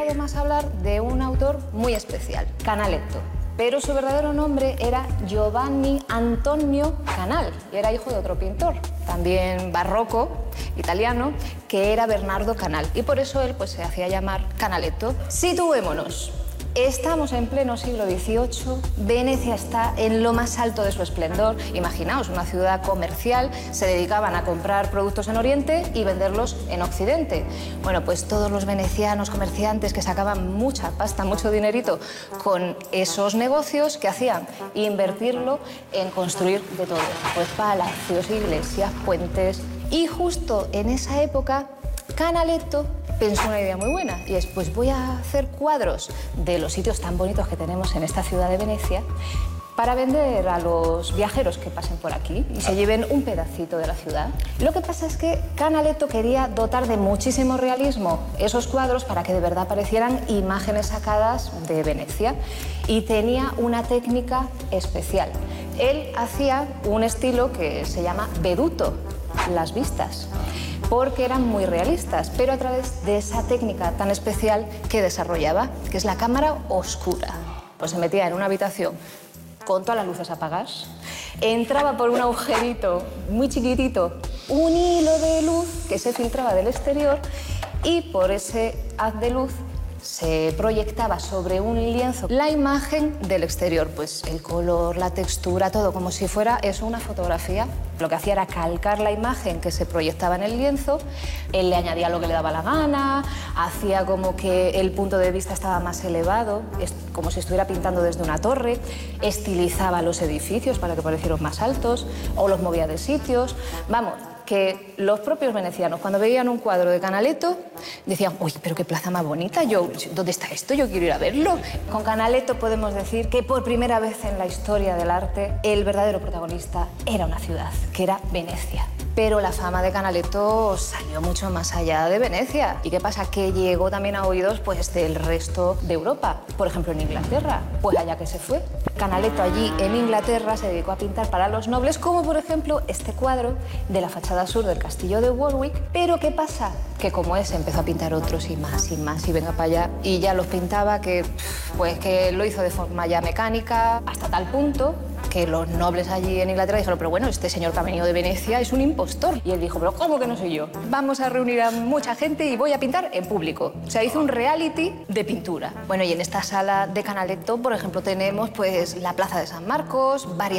además hablar de un autor muy especial, Canaletto. Pero su verdadero nombre era Giovanni Antonio Canal y era hijo de otro pintor, también barroco, italiano, que era Bernardo Canal. Y por eso él pues, se hacía llamar Canaletto. Situémonos. Estamos en pleno siglo XVIII, Venecia está en lo más alto de su esplendor. Imaginaos, una ciudad comercial, se dedicaban a comprar productos en Oriente y venderlos en Occidente. Bueno, pues todos los venecianos comerciantes que sacaban mucha pasta, mucho dinerito con esos negocios, ¿qué hacían? Invertirlo en construir de todo, pues palacios, iglesias, puentes. Y justo en esa época, Canaletto pensó una idea muy buena y es, pues voy a hacer cuadros de los sitios tan bonitos que tenemos en esta ciudad de Venecia para vender a los viajeros que pasen por aquí y se lleven un pedacito de la ciudad. Lo que pasa es que Canaletto quería dotar de muchísimo realismo esos cuadros para que de verdad parecieran imágenes sacadas de Venecia y tenía una técnica especial. Él hacía un estilo que se llama veduto, las vistas, porque eran muy realistas, pero a través de esa técnica tan especial que desarrollaba, que es la cámara oscura. Pues se metía en una habitación con todas las luces apagadas, entraba por un agujerito muy chiquitito un hilo de luz que se filtraba del exterior y por ese haz de luz se proyectaba sobre un lienzo la imagen del exterior, pues el color, la textura, todo como si fuera eso una fotografía. Lo que hacía era calcar la imagen que se proyectaba en el lienzo, él le añadía lo que le daba la gana, hacía como que el punto de vista estaba más elevado, como si estuviera pintando desde una torre, estilizaba los edificios para que parecieran más altos o los movía de sitios. Vamos, que los propios venecianos, cuando veían un cuadro de Canaletto, decían, uy, pero qué plaza más bonita, ¿dónde está esto? Yo quiero ir a verlo. Con Canaletto podemos decir que por primera vez en la historia del arte, el verdadero protagonista era una ciudad, que era Venecia. Pero la fama de Canaletto salió mucho más allá de Venecia. ¿Y qué pasa? Que llegó también a oídos pues, del resto de Europa. Por ejemplo, en Inglaterra, pues allá que se fue. Canaletto allí en Inglaterra se dedicó a pintar para los nobles, como por ejemplo este cuadro de la fachada sur del castillo de Warwick. Pero ¿qué pasa? Que como ese empezó a pintar otros y más y venga para allá. Y ya los pintaba que lo hizo de forma ya mecánica, hasta tal punto que los nobles allí en Inglaterra dijeron, pero bueno, este señor que ha venido de Venecia es un impostor. Y él dijo, pero ¿cómo que no soy yo? Vamos a reunir a mucha gente y voy a pintar en público. O sea, hizo un reality de pintura. Bueno, y en esta sala de Canaletto, por ejemplo, tenemos pues la Plaza de San Marcos, varias